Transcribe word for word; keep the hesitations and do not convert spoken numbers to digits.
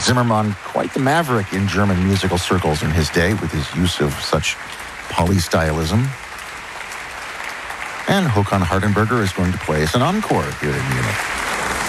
Zimmermann, quite the maverick in German musical circles in his day with his use of such polystylism. And Håkan Hardenberger is going to play us an encore here in Munich.